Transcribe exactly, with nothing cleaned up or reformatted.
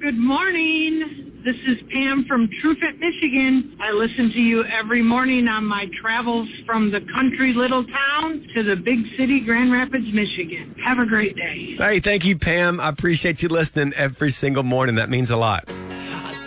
Good morning. This is Pam from Truefit, Michigan. I listen to you every morning on my travels from the country little town to the big city, Grand Rapids, Michigan. Have a great day. Hey, thank you, Pam. I appreciate you listening every single morning. That means a lot.